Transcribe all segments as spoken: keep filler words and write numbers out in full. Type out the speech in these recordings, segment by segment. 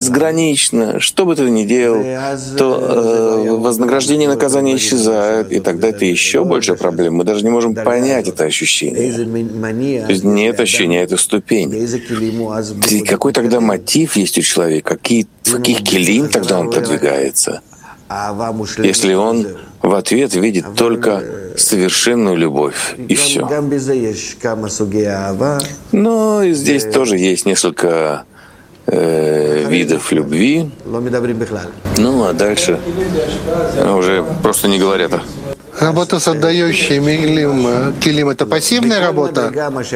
безгранично. Что бы ты ни делал, то э, вознаграждение и наказание исчезают, и тогда это еще больше проблем. Мы даже не можем понять это ощущение. То есть не это ощущение, а это ступень. И какой тогда мотив есть у человека? Какие, в каких келим тогда он продвигается? Если он в ответ видит только совершенную любовь, и все. Но и здесь тоже есть несколько э, видов любви. Ну, а дальше уже просто не говорят. Работа с отдающими келим, келим — это пассивная работа?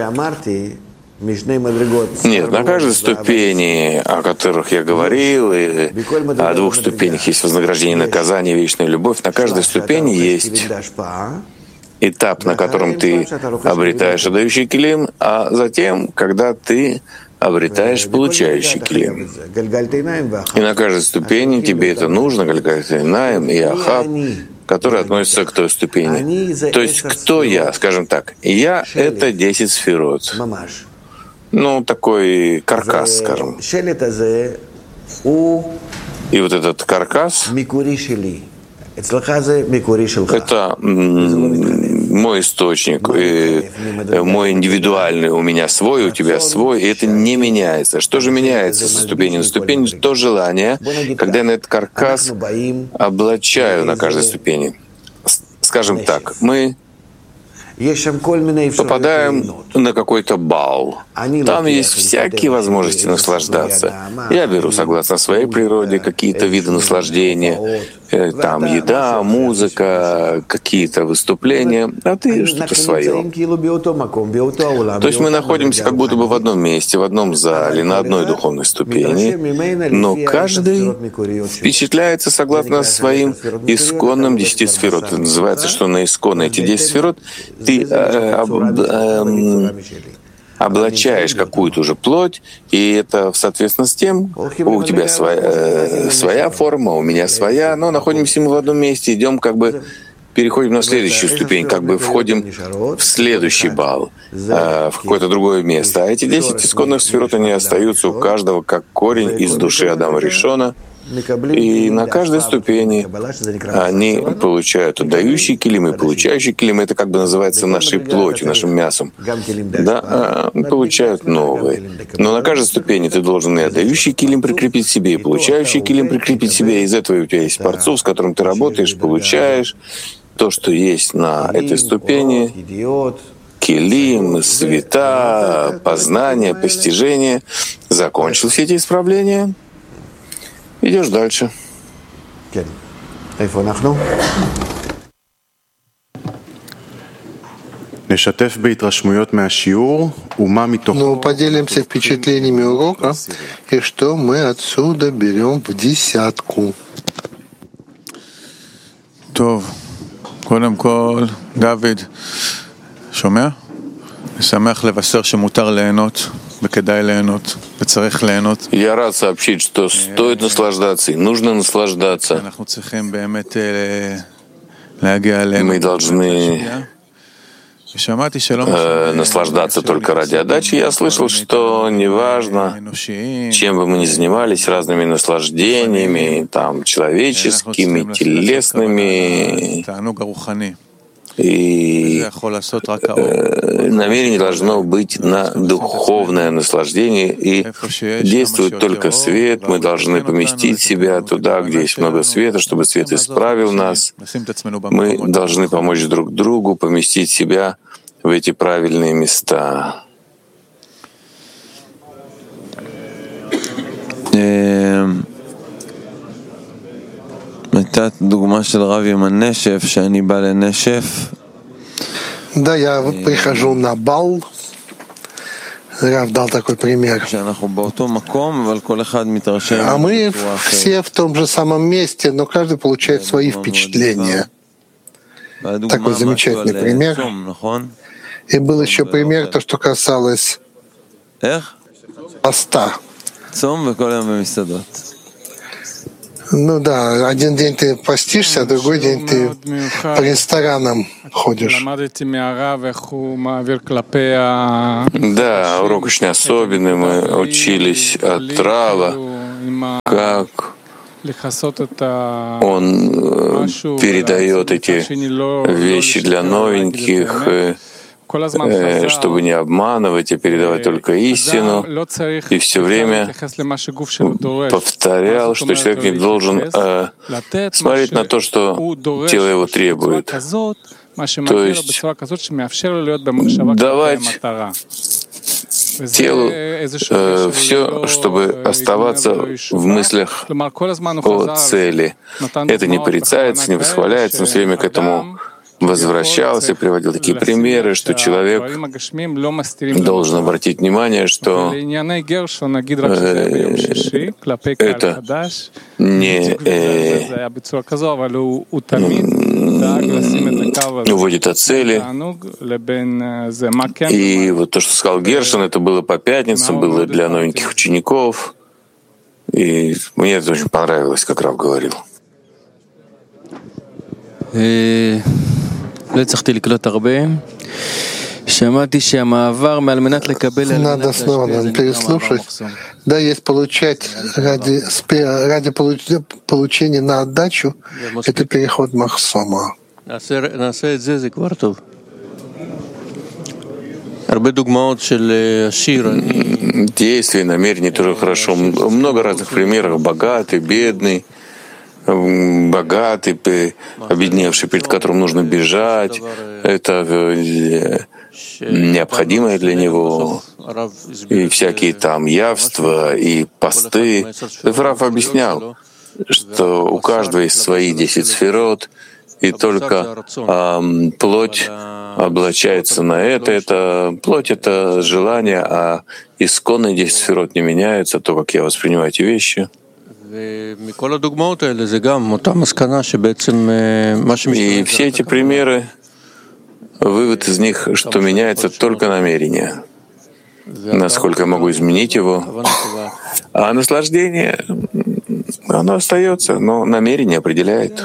Нет, на каждой ступени, о которых я говорил, и о двух ступенях есть вознаграждение, наказание, вечная любовь. На каждой ступени есть этап, на котором ты обретаешь отдающий келим, а затем, когда ты обретаешь получающий келим. И на каждой ступени тебе это нужно, Гальгальт Эйнаим и Ахав, которые относятся к той ступени. То есть кто я, скажем так? Я — это десять сферот. Ну, такой каркас, скажем. И вот этот каркас — это мой источник, мой индивидуальный, у меня свой, у тебя свой, и это не меняется. Что же меняется со ступени на ступень? То желание, когда я на этот каркас облачаю на каждой ступени. Скажем так, мы попадаем на какой-то бал. Там есть всякие возможности наслаждаться. Я беру, согласно своей природе, какие-то виды наслаждения. Там еда, музыка, какие-то выступления, а ты что-то свое. То есть мы находимся как будто бы в одном месте, в одном зале, на одной духовной ступени, но каждый впечатляется согласно своим исконным десяти сферот. Это называется, что на исконные эти десять сферот ты э, об, э, облачаешь какую-то уже плоть, и это в соответствии с тем, у тебя своя, э, своя форма, у меня своя, но находимся мы в одном месте, идем как бы, переходим на следующую ступень, как бы входим в следующий балл, э, в какое-то другое место. А эти десять исконных сферот, они остаются у каждого как корень из души Адама Ришона, и на каждой ступени они получают отдающий келим и получающий келим. Это как бы называется нашей плотью, нашим мясом. Да, получают новые. Но на каждой ступени ты должен и отдающий келим прикрепить себе, и получающий келим прикрепить себе. Из этого у тебя есть порцов, с которым ты работаешь, получаешь то, что есть на этой ступени. Келим, света, познание, постижение. Закончил все эти исправления. Идешь дальше. Ну, поделимся впечатлениями урока, и что мы отсюда берем в десятку. טוב, קודם כל, דוד, שומע? אני שמח לבשר שמותר ליהנות. Я рад сообщить, что стоит наслаждаться и нужно наслаждаться. Мы должны э, наслаждаться только ради отдачи. Я слышал, что неважно, чем бы мы ни занимались, разными наслаждениями, там, человеческими, телесными, и э, намерение должно быть на духовное наслаждение, и действует только свет. Мы должны поместить себя туда, где есть много света, чтобы свет исправил нас. Мы должны помочь друг другу поместить себя в эти правильные места. Да, я прихожу на бал. Рав дал такой пример. А мы все в том же самом месте, но каждый получает свои впечатления. Такой замечательный пример. И был еще пример, то, что касалось поста. Ну да, один день ты постишься, а другой день ты по ресторанам ходишь. Да, урок очень особенный. Мы учились от Рава, как он передает эти вещи для новеньких, чтобы не обманывать, а передавать только истину, и все время повторял, что человек не должен э, смотреть на то, что тело его требует, то есть давать телу э, все, чтобы оставаться в мыслях о цели. Это не порицается, не восхваляется, но все время к этому возвращался, приводил такие примеры, что человек должен обратить внимание, что э, это не э, уводит от цели. И вот то, что сказал Гершон, это было по пятницам, было для новеньких учеников. И мне это очень понравилось, как Рав говорил. לא הצלחתי לקלוט הרבה. שמעתי שהמעבר על מנת לקבל... Надо снова переслушать. Да, есть получать ради, ради получения на отдачу, это переход махсома. נעשה את זה, זה כבר טוב. הרבה догмаот של עשיר. Действие, намерение тоже хорошо. Много разных примеров. Богатый, бедный. Богатый, обедневший, перед которым нужно бежать, это необходимое для него, и всякие там явства, и посты. Рав объяснял, что у каждого есть свои десять сферот, и только э, плоть облачается на это. Это плоть — это желание, а исконные десять сферот не меняются, то, как я воспринимаю эти вещи. И все эти примеры, вывод из них, что меняется только намерение, насколько я могу изменить его, а наслаждение, оно остается, но намерение определяет.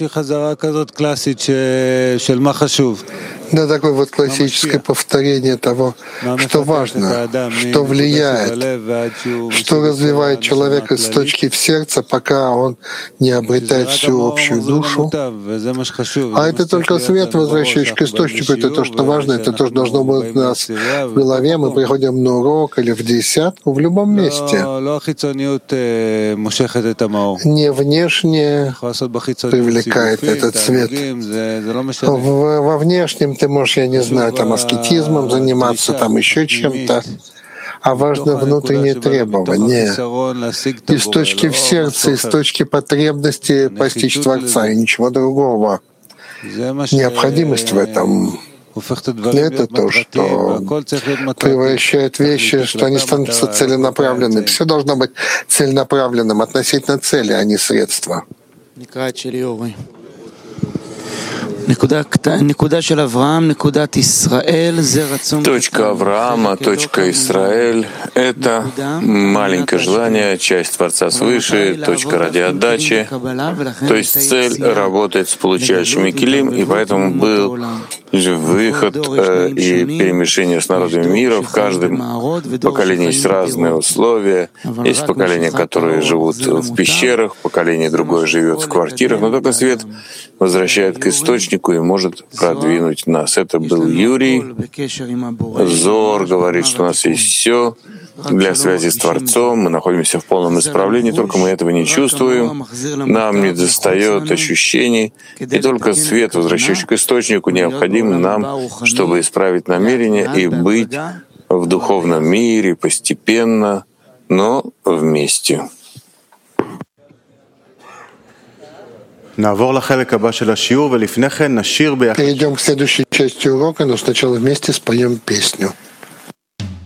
Да, такое вот классическое повторение того, что важно, что влияет, что развивает человека с точки в сердце, пока он не обретает всю общую душу. А это только свет, возвращающий к источнику, это то, что важно, это то, что должно быть у нас в голове. Мы приходим на урок или в десятку, в любом месте. Не внешне привлекает этот свет. Во внешнем ты можешь, я не знаю, там аскетизмом заниматься, там еще чем-то, а важно внутреннее требование. Из точки в сердце, из точки потребности постичь Творца и ничего другого. Необходимость в этом — это то, что превращает вещи, что они становятся целенаправленными. Все должно быть целенаправленным относительно цели, а не средства. Точка Авраама, точка Израиль — это маленькое желание, часть Творца свыше, точка ради отдачи. То есть цель работает с получающими килим, и поэтому был выход э, и перемешение с народами мира. В каждом поколении есть разные условия. Есть поколения, которые живут в пещерах, поколение другое живет в квартирах, но только свет возвращает к источнику и может продвинуть нас. Это был Юрий. Зор говорит, что у нас есть все для связи с Творцом, мы находимся в полном исправлении, только мы этого не чувствуем, нам не достает ощущений, и только свет, возвращающий к источнику, необходим нам, чтобы исправить намерение и быть в духовном мире постепенно, но вместе. Перейдем к следующей части урока, но сначала вместе споем песню.